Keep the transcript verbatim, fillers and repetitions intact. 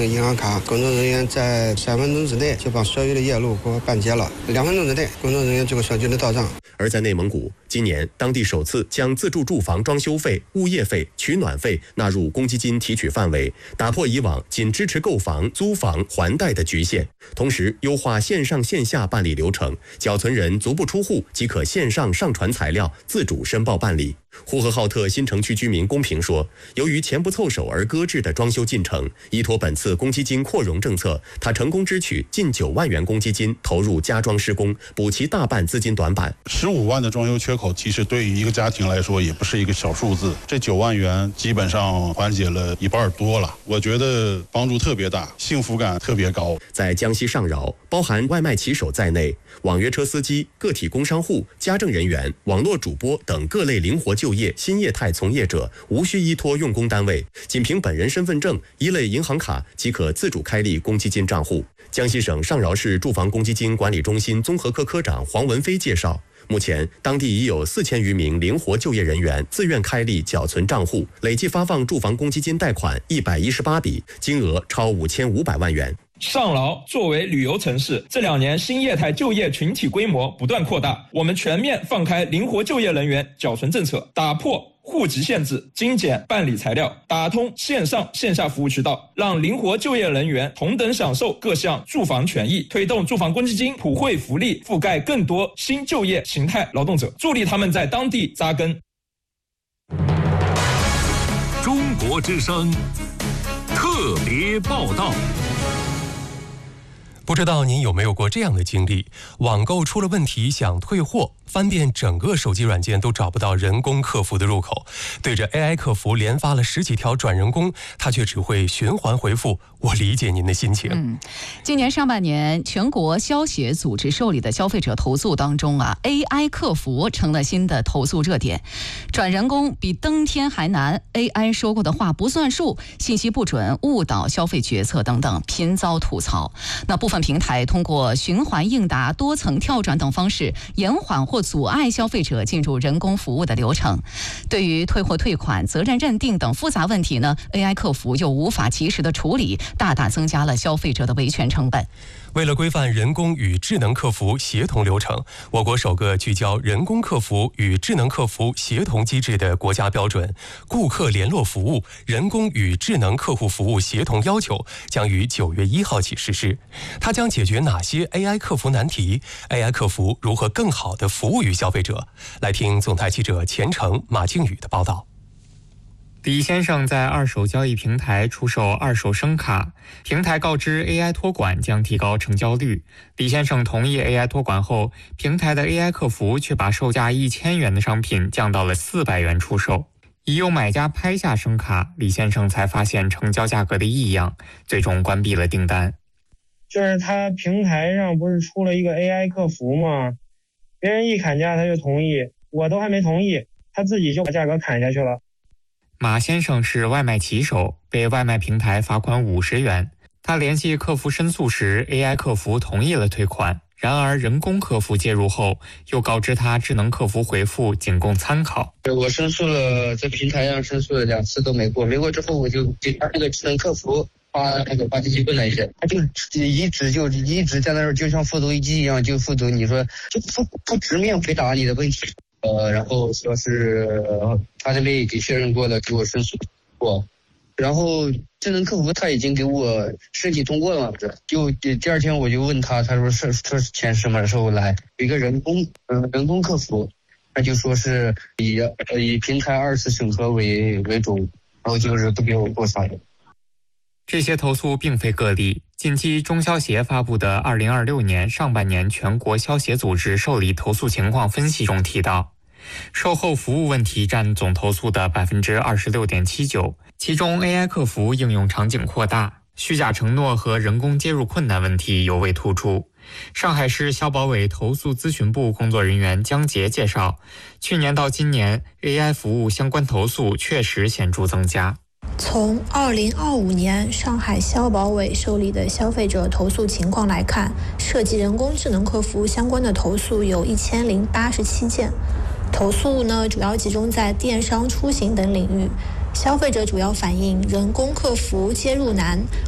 银行卡工作人员在三分钟之内就把所有的业务给我办结了，两分钟之内工作人员就给小区的到账。 而在内蒙古，今年当地首次将自住住房装修费、物业费、取暖费纳入公积金提取范围，打破以往仅支持购房、租房、还贷的局限，同时优化线上线下办理流程，缴存人足不出户即可线上上传材料，自主申报办理。呼和浩特新城区居民公平说，由于钱不凑手而搁置的装修进程，依托本次公积金扩容政策，他成功支取近九万元公积金，投入加装施工，补齐大半资金短板。 十五万的装修缺口，其实对于一个家庭来说也不是一个小数字，这九万元基本上缓解了一半多了，我觉得帮助特别大，幸福感特别高。 在江西上饶，包含外卖骑手在内，网约车司机、个体工商户、家政人员、网络主播等各类灵活就业新业态从业者，无需依托用工单位，仅凭本人身份证、一类银行卡即可自主开立公积金账户。江西省上饶市住房公积金管理中心综合科科长黄文飞介绍，目前当地已有四千余名灵活就业人员自愿开立缴存账户，累计发放住房公积金贷款一百一十八笔，金额超五千五百万元。 上饶作为旅游城市，这两年新业态就业群体规模不断扩大，我们全面放开灵活就业人员缴存政策，打破户籍限制，精简办理材料，打通线上线下服务渠道，让灵活就业人员同等享受各项住房权益，推动住房公积金普惠福利覆盖更多新就业形态劳动者，助力他们在当地扎根。 中国之声特别报道。 不知道您有没有过这样的经历，网购出了问题想退货，翻遍整个手机软件都找不到人工客服的入口，对着 A I 客服连发了十几条转人工，他却只会循环回复我理解您的心情。 嗯，今年上半年全国消协组织受理的消费者投诉当中啊 ，A I 客服成了新的投诉热点，转人工比登天还难 ，A I 说过的话不算数，信息不准，误导消费决策等等，频遭吐槽。那部分平台通过循环应答、多层跳转等方式，延缓或阻碍消费者进入人工服务的流程。对于退货退款、责任认定等复杂问题呢 ，A I 客服又无法及时的处理，大大增加了消费者的维权成本。 为了规范人工与智能客服协同流程，我国首个聚焦人工客服与智能客服协同机制的国家标准《顾客联络服务人工与智能客户服务协同要求》将于九月一号起实施。它将解决哪些 A I 客服难题 ？A I 客服如何更好地服务于消费者？来听总台记者钱成、马靖宇的报道。 李先生在二手交易平台出售二手声卡，平台告知 A I 托管将提高成交率。李先生同意 A I 托管后，平台的 A I 客服却把售价一千元的商品降到了四百元出售。已有买家拍下声卡，李先生才发现成交价格的异样，最终关闭了订单。 就是他平台上不是出了一个 A I 客服吗？别人一砍价他就同意，我都还没同意，他自己就把价格砍下去了。 马先生是外卖骑手，被外卖平台罚款五十元。他联系客服申诉时 ，A I 客服同意了退款。然而，人工客服介入后，又告知他智能客服回复仅供参考。 我申诉了，在平台上申诉了两次都没过，没过之后我就给他那个智能客服发那个发信息问了一下，他就一直就一直在那儿，就像复读机一样，就复读。你说就不不直面回答你的问题。呃，然后说是、呃、他那边已经确认过了，给我申诉过，然后智能客服他已经给我申请通过了嘛，就第二天我就问他，他说是说钱什么时候来？有一个人工嗯、呃、人工客服，他就说是以呃以平台二次审核为为主，然后就是不给我过啥的。 这些投诉并非个例。近期中消协发布的二零二六年上半年全国消协组织受理投诉情况分析中提到，售后服务问题占总投诉的 百分之二十六点七九， 其中 A I 客服应用场景扩大，虚假承诺和人工接入困难问题尤为突出。上海市消保委投诉咨询部工作人员江杰介绍，去年到今年 A I 服务相关投诉确实显著增加。 从二零二五年上海消保委受理的消费者投诉情况来看，涉及人工智能客服相关的投诉有一千零八十七件。投诉呢，主要集中在电商、出行等领域。消费者主要反映人工客服接入难，